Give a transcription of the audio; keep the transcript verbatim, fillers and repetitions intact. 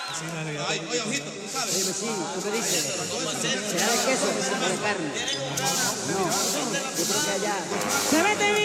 Sí, dale, ya. Ay, oye, ojito, ¿tú sabes? Dime, sí, ¿tú qué dices? ¿Será de queso o de carne? No, yo creo que allá. Se mete bien.